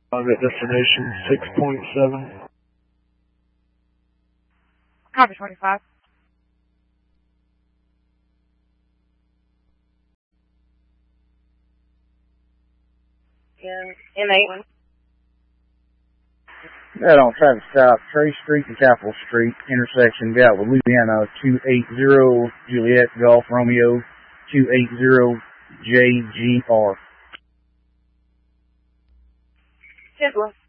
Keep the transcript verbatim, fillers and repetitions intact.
Target destination six point seven. Copy twenty-five. In, in eight. That on traffic stop, Trey Street and Capitol Street, intersection, got with Louisiana, two eight zero Juliet Golf Romeo, two eight zero J G R. Tesla.